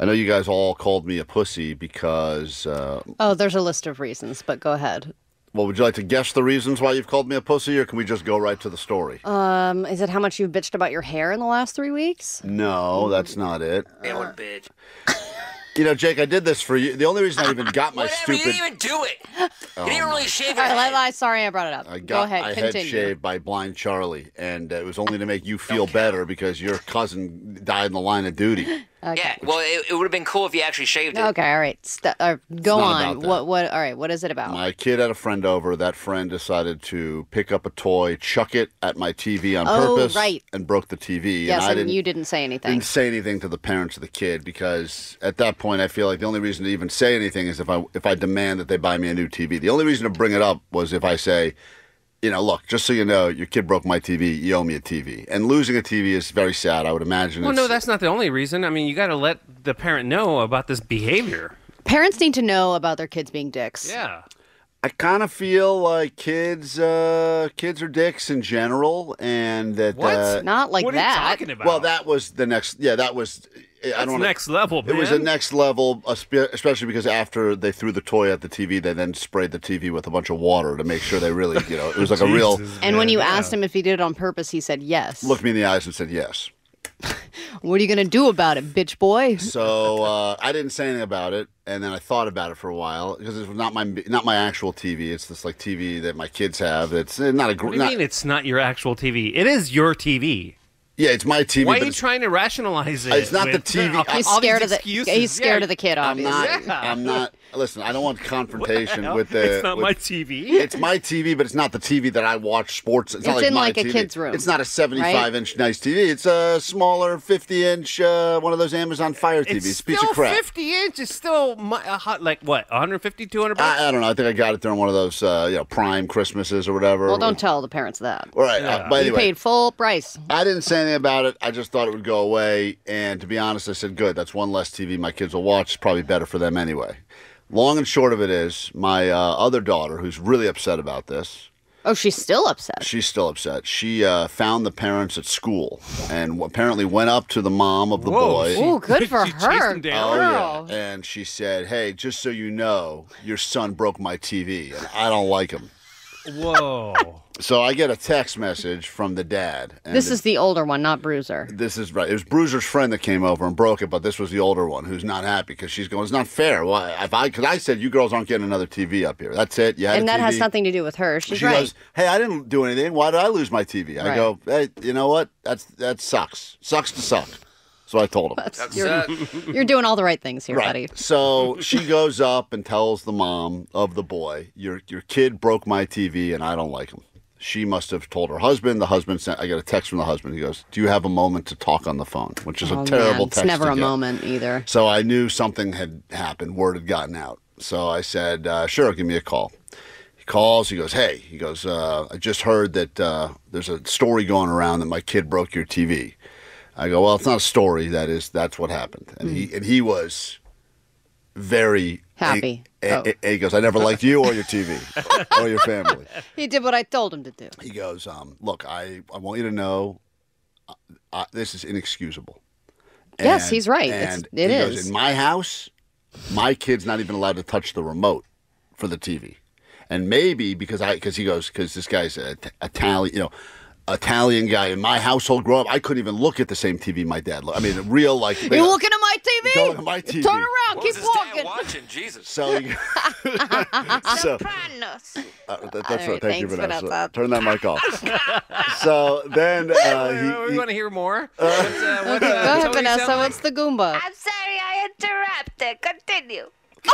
I know you guys all called me a pussy because, Oh, there's a list of reasons, but go ahead. well, would you like to guess the reasons why you've called me a pussy, or can we just go right to the story? Is it how much you've bitched about your hair in the last 3 weeks? No, that's not it. Man, what a bitch. You know, Jake, I did this for you. The only reason I even got my Whatever, you stupid... didn't even do it. You didn't really shave your All right, head. sorry I brought it up. I Go got ahead, my continue. head shaved by Blind Charlie, and it was only to make you feel better because your cousin died in the line of duty. Yeah, well, it would have been cool if you actually shaved it. Okay, all right. Go not on. about that. What? All right. What is it about? My kid had a friend over. That friend decided to pick up a toy, chuck it at my TV on Oh, purpose, right. and broke the TV. Yes, and you didn't say anything. didn't say anything to the parents of the kid because at that point I feel like the only reason to even say anything is if I demand that they buy me a new TV. The only reason to bring it up was if I say, you know, look, just so you know, your kid broke my TV. You owe me a TV. And losing a TV is very sad. I would imagine. Well, no, that's not the only reason. I mean, you got to let the parent know about this behavior. Parents need to know about their kids being dicks. Yeah. I kind of feel like kids are dicks in general, and that What? Not like what that. are you talking about? well, that was the next. Yeah, that was. I That's don't wanna, next level, man. It was a next level, especially because after they threw the toy at the TV, they then sprayed the TV with a bunch of water to make sure they really, you know, it was like a real. Jesus, And when man, you yeah. asked him if he did it on purpose, he said yes. Looked me in the eyes and said yes. What are you gonna do about it, bitch boy? So I didn't say anything about it, and then I thought about it for a while because it was not my actual TV. It's this like TV that my kids have. It's not a. What do you mean it's not your actual TV? It is your TV. Yeah, it's my TV. Why are but you it's- trying to rationalize it? It's not the with TV. all He's these scared of the. excuses? He's scared Yeah, of the kid, I'm obviously. not. I'm not. Listen, I don't want confrontation with the. It's not with- my TV. It's my TV, but it's not the TV that I watch sports. It's not It's like in my like a TV. kid's room, It's not a 75-inch nice TV. It's a smaller 50-inch, one of those Amazon Fire TVs. It's Piece still of crap. 50 inch. It's still like what? 150, 200 bucks? I don't know. I think I got it during one of those, Prime Christmases or whatever. Well, don't tell the parents that. All right. But You anyway, paid full price. I didn't say anything about it. I just thought it would go away. And to be honest, I said, good. That's one less TV my kids will watch. It's probably better for them anyway. Long and short of it is, my other daughter, who's really upset about this, Oh, she's still upset. she's still upset. She found the parents at school and apparently went up to the mom of the Whoa, boy. she- Ooh, good for She chased her. him down. Oh, Girl. yeah. And she said, hey, just so you know, your son broke my TV and I don't like him. Whoa. So I get a text message from the dad. And This is the older one, not Bruiser. This is right. It was Bruiser's friend that came over and broke it, but this was the older one who's not happy because she's going, it's not fair. Why? Because I said, you girls aren't getting another TV up here. That's it. You had And a that has TV. nothing to do with her. She's She right. goes, hey, I didn't do anything. Why did I lose my TV? I Right. go, hey, you know what? That sucks. Sucks to suck. So I told him. You're doing all the right things here, Right. buddy. So she goes up and tells the mom of the boy, your kid broke my TV and I don't like him. She must have told her husband. The husband sent, I got a text from the husband. He goes, do you have a moment to talk on the phone? Which is Oh, a terrible man. It's text never to a get. moment either. So I knew something had happened. Word had gotten out. So I said, sure, give me a call. He calls. He goes, hey. He goes, I just heard that there's a story going around that my kid broke your TV. I go, well, it's not a story. That's what happened. And he was very Happy. He goes, I never liked you or your TV or your family. He did what I told him to do. He goes, look, I want you to know this is inexcusable. Yes, he's right. And It he is. goes, in my house, my kid's not even allowed to touch the remote for the TV. And maybe because this guy's Italian, Italian guy in my household growing up, I couldn't even look at the same TV my dad looked. I mean, real like. You're looking at my TV? Don't look at my TV. Turn around. What Keep was this dad walking. watching? Jesus. So, so Sopranos. that's All right. right, Thank you, thanks, Vanessa. Vanessa. Turn that mic off. So then we want to hear more. Go ahead, Vanessa. What's the Goomba? I'm sorry I interrupted. Continue.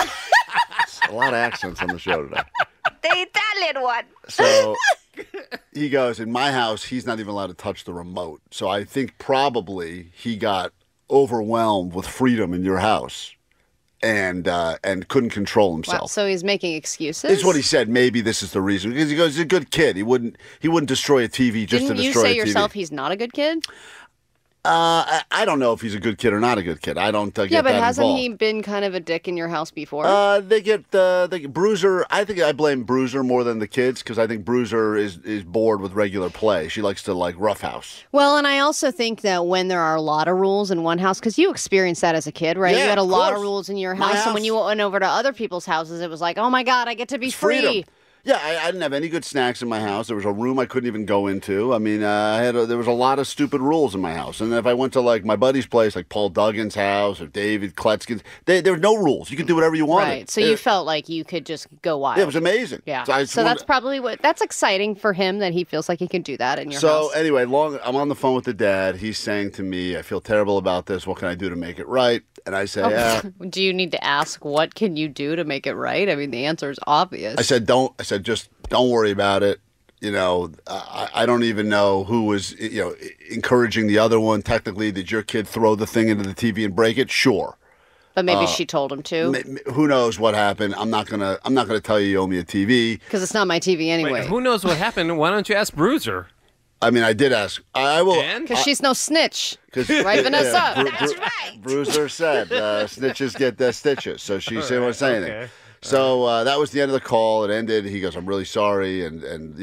a lot of accents on the show today. The Italian one. So he goes, in my house, he's not even allowed to touch the remote. So I think probably he got overwhelmed with freedom in your house and couldn't control Wow, himself. so he's making excuses? This is what he said. Maybe this is the reason. Because he goes, he's a good kid. He wouldn't destroy a TV just Didn't to you destroy say a TV. yourself he's not a good kid? I don't know if he's a good kid or not a good kid. I don't get Yeah, but that hasn't involved. he been kind of a dick in your house before? They get Bruiser. I think I blame Bruiser more than the kids because I think Bruiser is bored with regular play. She likes to like roughhouse. Well, and I also think that when there are a lot of rules in one house, because you experienced that as a kid, right? Yeah, You had a of lot of course. rules in your My house, and when house- you went over to other people's houses, it was like, oh my God, I get to be free. Freedom. Yeah, I didn't have any good snacks in my house. There was a room I couldn't even go into. I mean, there was a lot of stupid rules in my house. And if I went to like my buddy's place, like Paul Duggan's house or David Kletzkin's, there were no rules. You could do whatever you wanted. Right. So you felt like you could just go wild. Yeah, it was amazing. Yeah. So, I just So that's wanted- probably that's exciting for him that he feels like he can do that in your So house. anyway, I'm on the phone with the dad. He's saying to me, I feel terrible about this. What can I do to make it right? And I say, yeah. Do you need to ask what can you do to make it right? I mean, the answer is obvious. I said, just don't worry about it. You know, I don't even know who was, encouraging the other one. Technically, did your kid throw the thing into the TV and break it? Sure. But maybe she told him to, Who knows what happened? I'm not gonna tell you owe me a TV. because it's not my TV anyway. Wait, who knows what happened? Why don't you ask Bruiser? I mean, I did ask. I will. And? Because she's no snitch. 'Cause- Right, Vanessa? That's right. Bruiser said snitches get stitches. So she said won't say anything. okay. So that was the end of the call. It ended. He goes, "I'm really sorry," and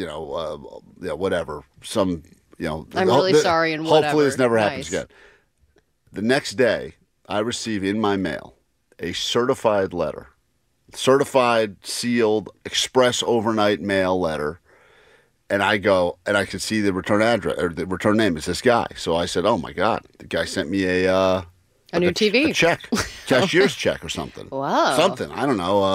whatever. I'm really sorry and hopefully whatever. this never happens Nice. again. The next day, I receive in my mail a certified letter, certified, sealed, express overnight mail letter. And I go, and I can see the return address or the return name is this guy. So I said, "Oh my God, the guy sent me a new TV. a check, cashier's check or something. Wow. Something I don't know.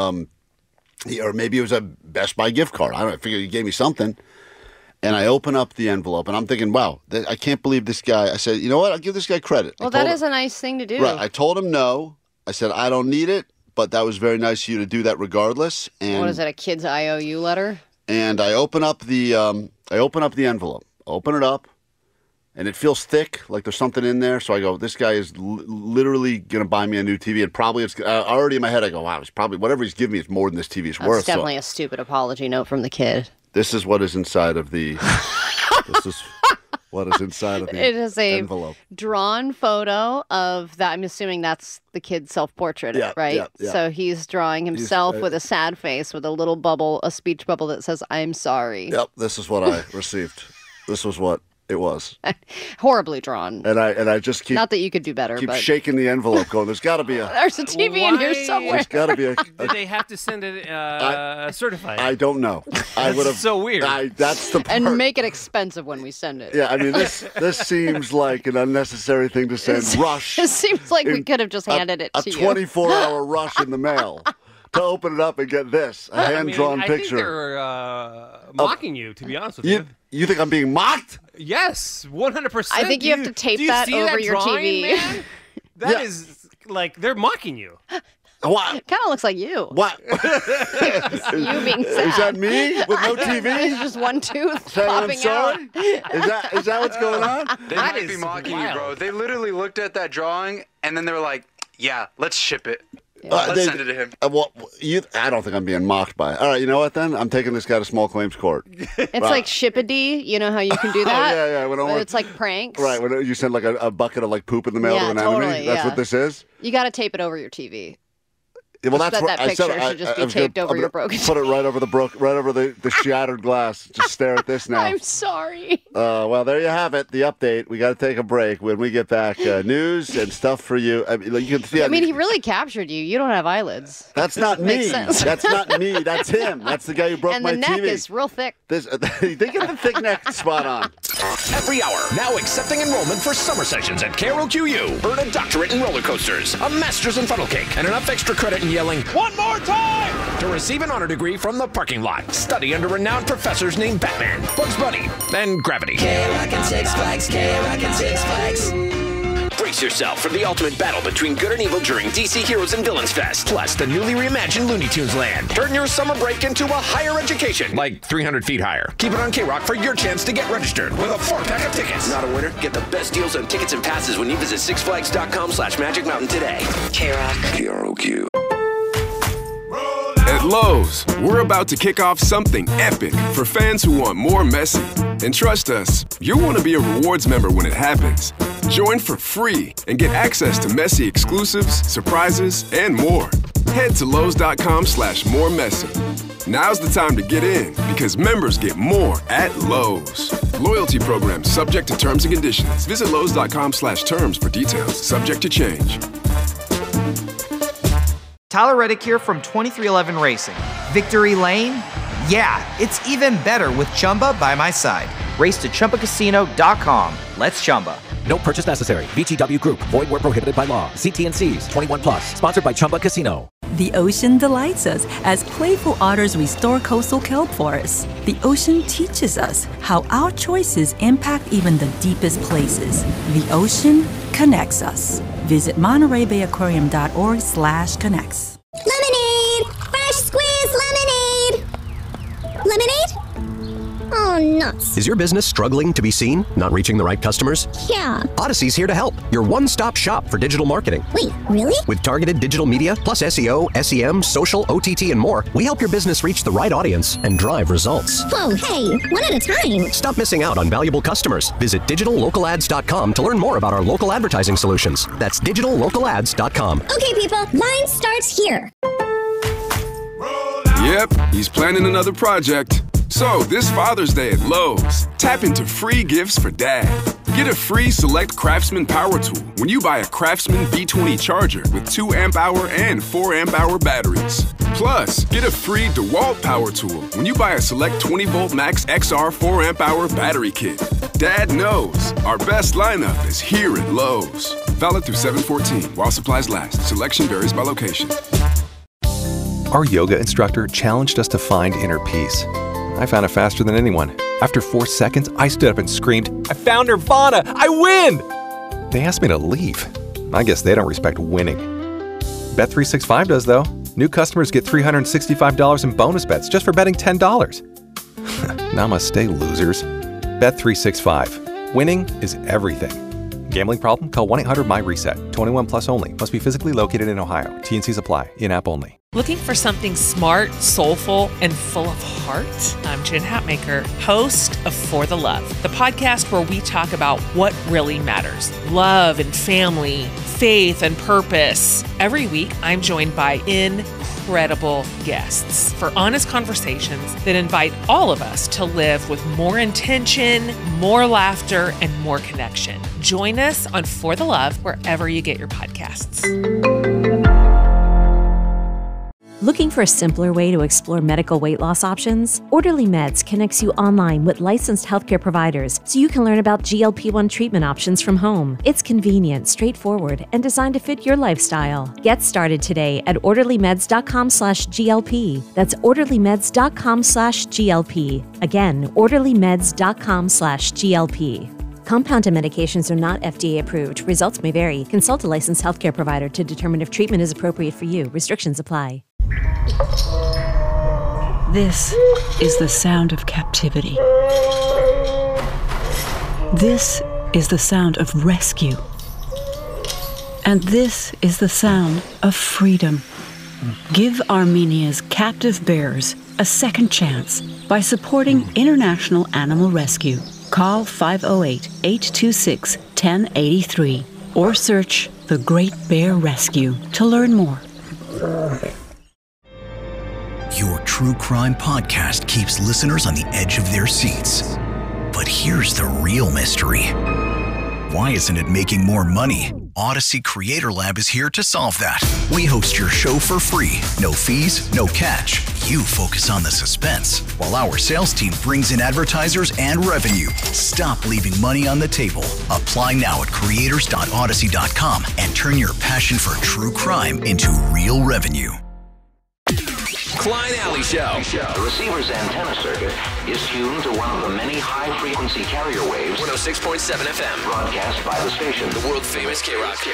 Or maybe it was a Best Buy gift card. I don't know. I figured he gave me something." And I open up the envelope, and I'm thinking, "Wow, I can't believe this guy." I said, "You know what? I'll give this guy credit." Well, that is a nice thing to do. Right. I told him no. I said, "I don't need it," but that was very nice of you to do that regardless. And What is it, a kid's IOU letter? and I open up the envelope, open it up, and it feels thick, like there's something in there. So I go, this guy is literally going to buy me a new TV, and probably it's already in my head. I go, wow, it's probably whatever he's giving me is more than this TV is That's worth. definitely a stupid apology note from the kid. This is what is inside of the. This is what is inside of the It is a envelope. drawn photo of that. I'm assuming that's the kid's self-portrait, Yeah, right? yeah, yeah. So he's drawing himself with a sad face with a little bubble, a speech bubble that says, "I'm sorry." Yep, this is what I received. This was what it was, Horribly drawn. and I just keep Not that you could do better, but shaking the envelope, going, "There's got to be a. there's a TV in here Why? somewhere. There's got to be a." Did they have to send it certified? I don't know. I would have. so weird. That's the part. And make it expensive when we send it. Yeah, I mean this seems like an unnecessary thing to send. Rush. It seems like we in could have just handed it a to you. 24-hour rush in the mail to open it up and get this a hand-drawn I think picture. they're mocking you, to be honest with you. You think I'm being mocked? Yes, 100%. I think you have to tape do you that see over that your drawing, TV. Man? That is like they're mocking you. What? Kind of looks like you. What? You being sad. Is that me with no It's TV? just one tooth Saying I'm popping out. sorry? Is that what's going on? They That might be is mocking wild. you, bro. They literally looked at that drawing and then they were like, "Yeah, let's ship it. Let's They- send it to him." I don't think I'm being mocked by it. All right, you know what then? I'm taking this guy to small claims court. It's like Shippity. You know how you can do that? yeah. When I But want- it's like pranks. Right, when you send like a bucket of like poop in the mail Yeah, to an enemy. totally, That's yeah. what this is? You got to tape it over your TV. Yeah, well, Just that's that what that I said. picture should just be I was gonna- taped over I'm your gonna broken Put it right over the shattered glass. Just stare at this now. I'm sorry. Well, there you have it. The update. We got to take a break. When we get back, news and stuff for you. I mean, you can see. I mean, he really captured you. You don't have eyelids. That's not me. Makes sense. That's not me. That's him. That's the guy who broke And my the neck TV. is real thick. They get the thick neck spot on. Every hour, now accepting enrollment for summer sessions at KROQU. Earn a doctorate in roller coasters, a master's in funnel cake, and enough extra credit in yelling, "One more time!" to receive an honor degree from the parking lot. Study under renowned professors named Batman, Bugs Bunny, and Gravity. K-Rock and Six Flags, K-Rock and Six Flags. Brace yourself for the ultimate battle between good and evil during DC Heroes and Villains Fest, plus the newly reimagined Looney Tunes Land. Turn your summer break into a higher education, like 300 feet higher. Keep it on K-Rock for your chance to get registered with a 4-pack of tickets. Not a winner? Get the best deals on tickets and passes when you visit sixflags.com/Magic Mountain today. K-Rock. KROQ. At Lowe's, we're about to kick off something epic for fans who want more Messi. And trust us, you'll want to be a rewards member when it happens. Join for free and get access to messy exclusives, surprises, and more. Head to Lowe's.com/more messy. Now's the time to get in because members get more at Lowe's. Loyalty program subject to terms and conditions. Visit Lowe's.com/terms for details. Subject to change. Tyler Reddick here from 2311 Racing. Victory Lane? Yeah, it's even better with Chumba by my side. Race to ChumbaCasino.com. Let's Chumba. No purchase necessary. VGW Group. Void where prohibited by law. See T&Cs. 21 plus. Sponsored by Chumba Casino. The ocean delights us as playful otters restore coastal kelp forests. The ocean teaches us how our choices impact even the deepest places. The ocean connects us. Visit MontereyBayAquarium.org/connects. Lemonade! Fresh squeezed lemonade! Lemonade? Oh, nuts. Is your business struggling to be seen? Not reaching the right customers? Yeah. Odyssey's here to help. Your one-stop shop for digital marketing. Wait, really? With targeted digital media, plus SEO, SEM, social, OTT, and more, we help your business reach the right audience and drive results. Whoa, hey, one at a time. Stop missing out on valuable customers. Visit digitallocalads.com to learn more about our local advertising solutions. That's digitallocalads.com. Okay, people, line starts here. Yep, he's planning another project. So, this Father's Day at Lowe's, tap into free gifts for Dad. Get a free Select Craftsman power tool when you buy a Craftsman B20 charger with 2 amp-hour and 4 amp-hour batteries. Plus, get a free DeWalt power tool when you buy a Select 20-volt Max XR 4 amp-hour battery kit. Dad knows our best lineup is here at Lowe's. Valid through 7/14 while supplies last. Selection varies by location. Our yoga instructor challenged us to find inner peace. I found it faster than anyone. After 4 seconds, I stood up and screamed, "I found Nirvana! I win!" They asked me to leave. I guess they don't respect winning. Bet365 does, though. New customers get $365 in bonus bets just for betting $10. Namaste, losers. Bet365. Winning is everything. Gambling problem? Call 1-800-MY-RESET. 21 plus only. Must be physically located in Ohio. T&Cs apply. In-app only. Looking for something smart, soulful, and full of heart? I'm Jen Hatmaker, host of For the Love, the podcast where we talk about what really matters. Love and family, faith and purpose. Every week, I'm joined by incredible guests for honest conversations that invite all of us to live with more intention, more laughter, and more connection. Join us on For the Love wherever you get your podcasts. Looking for a simpler way to explore medical weight loss options? Orderly Meds connects you online with licensed healthcare providers so you can learn about GLP-1 treatment options from home. It's convenient, straightforward, and designed to fit your lifestyle. Get started today at orderlymeds.com/GLP. That's orderlymeds.com/GLP. Again, orderlymeds.com/GLP. Compounded medications are not FDA approved. Results may vary. Consult a licensed healthcare provider to determine if treatment is appropriate for you. Restrictions apply. This is the sound of captivity. This is the sound of rescue. And this is the sound of freedom. Give Armenia's captive bears a second chance by supporting International Animal Rescue. Call 508-826-1083 or search The Great Bear Rescue to learn more. Your true crime podcast keeps listeners on the edge of their seats. But here's the real mystery. Why isn't it making more money? Odyssey Creator Lab is here to solve that. We host your show for free. No fees, no catch. You focus on the suspense, while our sales team brings in advertisers and revenue. Stop leaving money on the table. Apply now at creators.odyssey.com and turn your passion for true crime into real revenue. Klein Alley Show. The receiver's antenna circuit is tuned to one of the many high-frequency carrier waves. 106.7 FM. Broadcast by the station. The world-famous K-Rock.